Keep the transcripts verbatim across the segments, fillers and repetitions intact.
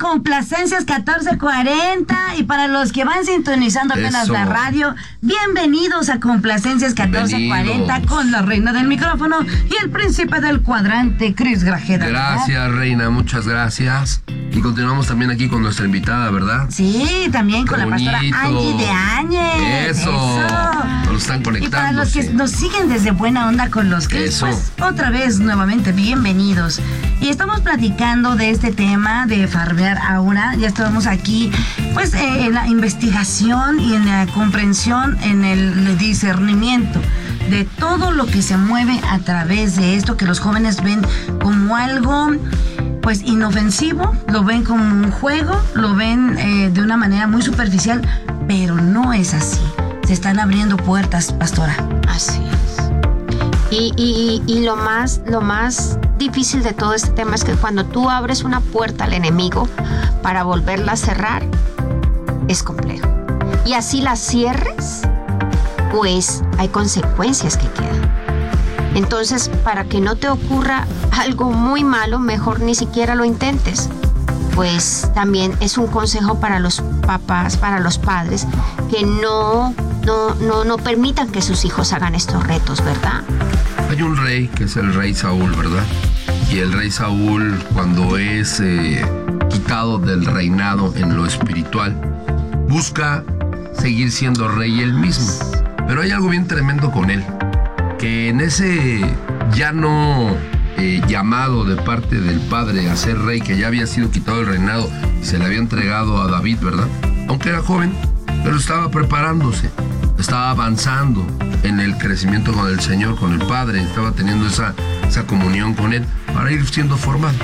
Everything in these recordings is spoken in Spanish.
Complacencias catorce cuarenta. Y para los que van sintonizando apenas Eso. la radio, bienvenidos a Complacencias catorce cuarenta con la reina del micrófono y el príncipe del cuadrante, Cris Grajeda. Gracias, reina, muchas gracias. Y continuamos también aquí con nuestra invitada, ¿verdad? Sí, también con Qué la pastora bonito. Angie de Áñez. Eso. Nos están conectando. Y para los que nos siguen desde Buena Onda con los que Eso. pues otra vez nuevamente bienvenidos. Y estamos platicando de este tema de farrear ahora. Ya estamos aquí pues eh, en la investigación y en la comprensión, en el discernimiento de todo lo que se mueve a través de esto que los jóvenes ven como algo pues inofensivo, lo ven como un juego, lo ven eh, de una manera muy superficial, pero no es así. Se están abriendo puertas, pastora. Así es. Y, y, y lo más, lo más difícil de todo este tema es que cuando tú abres una puerta al enemigo para volverla a cerrar, es complejo. Y así la cierres, pues hay consecuencias que quedan. Entonces, para que no te ocurra algo muy malo, mejor ni siquiera lo intentes. Pues también es un consejo para los papás, para los padres, que no, no, no, no permitan que sus hijos hagan estos retos, ¿verdad? Hay un rey que es el rey Saúl, ¿verdad? Y el rey Saúl, cuando es eh, quitado del reinado en lo espiritual, busca seguir siendo rey él mismo. Pero hay algo bien tremendo con él, que en ese ya no eh, llamado de parte del padre a ser rey, que ya había sido quitado el reinado y se le había entregado a David, ¿verdad? Aunque era joven, pero estaba preparándose, estaba avanzando en el crecimiento con el Señor, con el Padre, estaba teniendo esa, esa comunión con Él para ir siendo formado.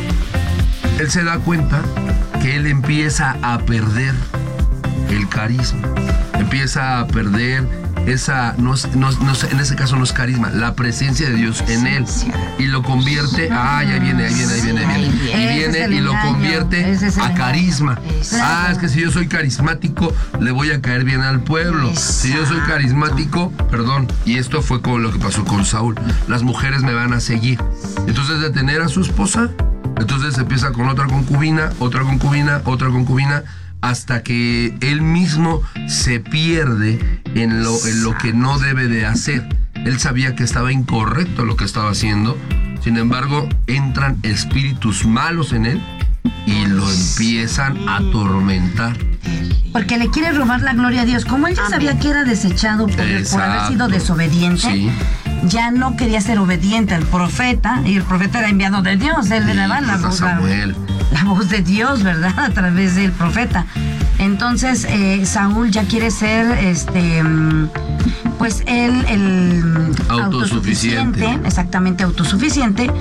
Él se da cuenta que él empieza a perder el carisma, empieza a perder esa, no, no, no, en ese caso no es carisma, la presencia de Dios en él, y lo convierte, ah, ya viene, ahí viene, ahí viene, ahí viene, y viene y lo convierte a carisma. Ah, es que si yo soy carismático, le voy a caer bien al pueblo. Si yo soy carismático, perdón, y esto fue con lo que pasó con Saúl, las mujeres me van a seguir. Entonces, de tener a su esposa, entonces empieza con otra concubina, otra concubina, otra concubina, hasta que él mismo se pierde en lo, en lo que no debe de hacer. Él sabía que estaba incorrecto lo que estaba haciendo, sin embargo, entran espíritus malos en él y lo empiezan a atormentar. Porque le quiere robar la gloria a Dios. Como él ya Amén. sabía que era desechado por, por haber sido desobediente, Sí. ya no quería ser obediente al profeta, y el profeta era enviado de Dios, él Sí, le daba la pues a voz, la, Samuel. la voz de Dios, ¿verdad? A través del profeta. Entonces, eh, Saúl ya quiere ser, este, mm, pues él, el Autosuficiente. autosuficiente, exactamente autosuficiente.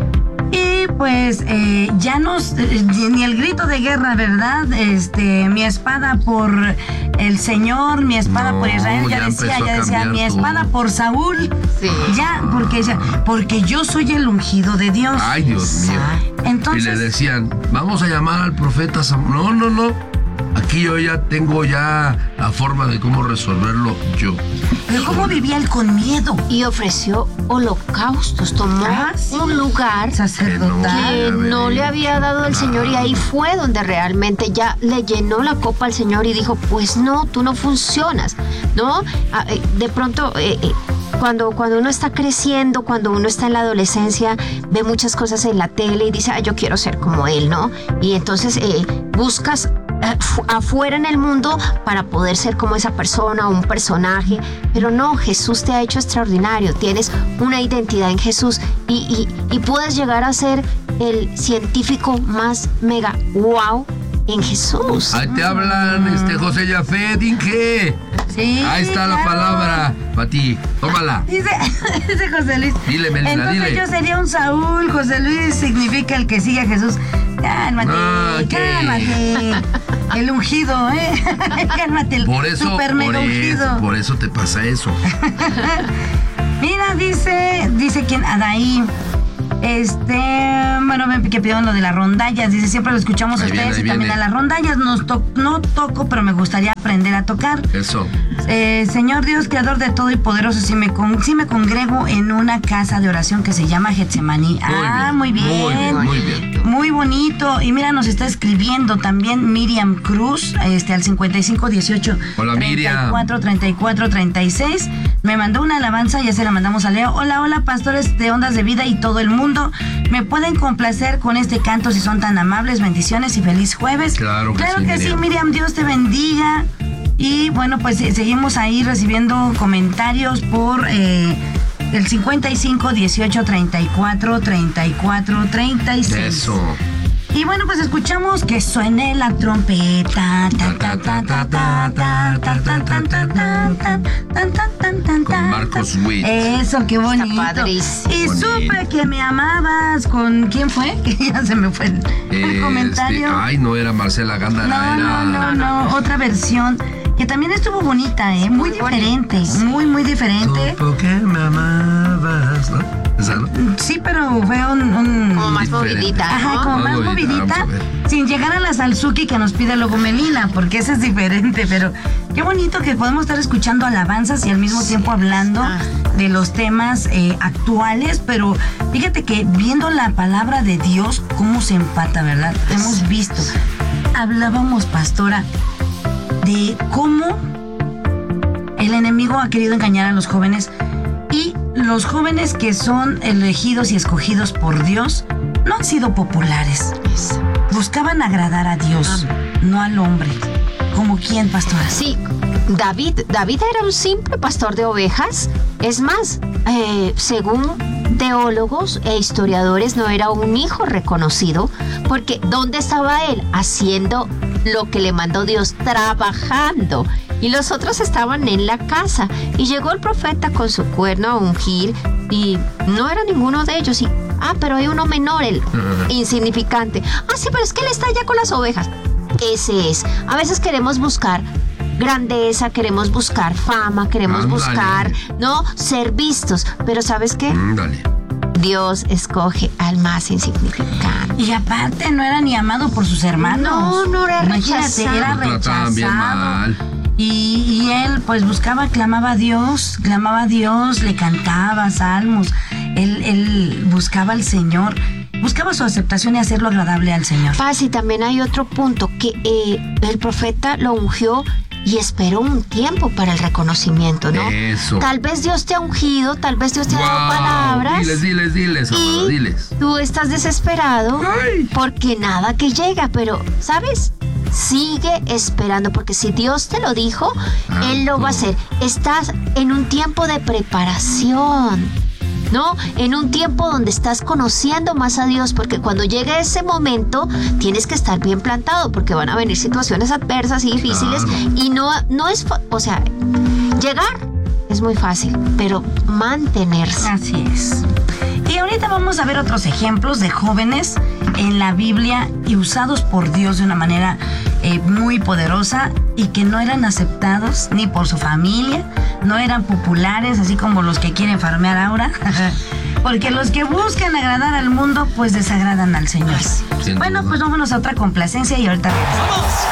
Y pues eh, ya no, eh, ni el grito de guerra, ¿verdad? Este, mi espada por el Señor, mi espada No, por Israel, ya, ya decía, empezó a ya decía, cambiar mi espada todo. por Saúl. Sí. Ya, porque ya, porque yo soy el ungido de Dios. Ay, Dios mío. Entonces, Y le decían, vamos a llamar al profeta Samuel. No, no, no. Aquí yo ya tengo ya la forma de cómo resolverlo yo. pero ¿cómo vivía él con miedo? Y ofreció holocaustos, tomó Ah, sí. un lugar Sacerdotal. que no le había dado el Señor, y ahí fue donde realmente ya le llenó la copa al Señor y dijo, pues no, tú no funcionas, ¿no? Ah, eh, De pronto, eh, eh, cuando, cuando uno está creciendo, cuando uno está en la adolescencia, ve muchas cosas en la tele y dice, ah, yo quiero ser como él, ¿no? Y entonces eh, buscas eh, fu- afuera en el mundo para poder ser como esa persona o un personaje, pero no, Jesús te ha hecho extraordinario, tienes una identidad en Jesús, y, y, y puedes llegar a ser el científico más mega wow en Jesús. Ahí te hablan, este José Yafet, Inge. Sí, Ahí está la claro. palabra para ti. Tómala. Dice, dice José Luis. Dile, Melina, Entonces dile. yo sería un Saúl. José Luis significa el que sigue a Jesús. Cálmate, No, ¿qué? cálmate. El ungido, ¿eh? Cálmate, el Por eso, super por mega eso, ungido. por eso te pasa eso. Mira, dice, dice quien, Adaí. Este, bueno, ven que pidieron lo de las rondallas. Dice, siempre lo escuchamos a Ahí viene, ustedes ahí y también viene. a las rondallas. Nos to- no toco, pero me gustaría aprender a tocar. Eso. Eh, Señor Dios, creador de todo y poderoso, si me, con, si me congrego en una casa de oración que se llama Getsemaní. Ah, muy bien. Muy bien, muy bien. Muy bonito. Y mira, nos está escribiendo también Miriam Cruz, este, al cincuenta y cinco dieciocho. Hola, Miriam. treinta y cuatro treinta y cuatro treinta y seis. Me mandó una alabanza, ya se la mandamos a Leo. Hola, hola, pastores de Ondas de Vida y todo el mundo. ¿Me pueden complacer con este canto si son tan amables? Bendiciones y feliz jueves. Claro que claro sí, que Miriam. sí, Miriam. Dios te bendiga. Y bueno, pues eh, seguimos ahí recibiendo comentarios por eh, el cincuenta y cinco dieciocho treinta y cuatro treinta y cuatro treinta y seis. Eso. Y bueno, pues escuchamos que suene la trompeta. Ta, ta, ta, ta, ta, ta, ta, ta, ta, ta, ta, ta, ta, ta, ta, Con Marcos Witt. Eso, qué bonito. Está padrísimo. Y Bonito. supe que me amabas. ¿Con quién fue? Que ya se me fue el, el Este, comentario. ay, no era Marcela Gándara, No, era. no, no, no, otra versión que también estuvo bonita, ¿eh? Muy, Muy diferente, bonita, sí. muy, muy diferente. Supo que me amabas, ¿no? ¿Esa, no? Sí, pero fue un... un- Como más Diferente. movidita, Ajá, ¿no? como Más más movidita, movidita, vamos a ver. sin llegar a la Salsuki que nos pide luego Melina, porque esa es diferente, pero qué bonito que podemos estar escuchando alabanzas y al mismo tiempo hablando Ah. de los temas eh, actuales, pero fíjate que viendo la palabra de Dios, cómo se empata, ¿verdad? Hemos visto. Hablábamos, pastora, de cómo el enemigo ha querido engañar a los jóvenes y los jóvenes que son elegidos y escogidos por Dios no han sido populares. Eso. Buscaban agradar a Dios, no al hombre. ¿Como quién, pastora? Sí, David, David era un simple pastor de ovejas. Es más, eh, según teólogos e historiadores, no era un hijo reconocido, porque ¿dónde estaba él? Haciendo lo que le mandó Dios, trabajando. Y los otros estaban en la casa. Y llegó el profeta con su cuerno a ungir y no era ninguno de ellos. Y, ah, pero hay uno menor, el insignificante. Ah, sí, pero es que él está allá con las ovejas. Ese es. A veces queremos buscar grandeza, queremos buscar fama, queremos Ándale. buscar, ¿no? Ser vistos. Pero ¿sabes qué? Mm, dale. Dios escoge al más insignificante. Y aparte no era ni amado por sus hermanos. No, no era Imagínate, rechazado. era Lo trataban bien rechazado. mal. Y, y él pues buscaba, clamaba a Dios, clamaba a Dios, le cantaba salmos. Él, él buscaba al Señor, buscaba su aceptación y hacerlo agradable al Señor. Paz, y también hay otro punto, que eh, el profeta lo ungió y esperó un tiempo para el reconocimiento, ¿no? Eso. Tal vez Dios te ha ungido, tal vez Dios te ha dado Guau. palabras. Diles, diles, diles, amado, y diles. tú estás desesperado Ay. porque nada que llega, pero, ¿sabes? Sigue esperando, porque si Dios te lo dijo, Ah, Él lo va a hacer. Estás en un tiempo de preparación, ¿no? En un tiempo donde estás conociendo más a Dios, porque cuando llegue ese momento tienes que estar bien plantado, porque van a venir situaciones adversas y difíciles. Claro. Y no, no es, fa- o sea, llegar es muy fácil, pero mantenerse. Así es. Y ahorita vamos a ver otros ejemplos de jóvenes en la Biblia y usados por Dios de una manera eh, muy poderosa y que no eran aceptados ni por su familia, no eran populares, así como los que quieren farmear ahora, porque los que buscan agradar al mundo, pues desagradan al Señor. Sin Bueno, duda. pues vámonos a otra complacencia y ahorita regresamos.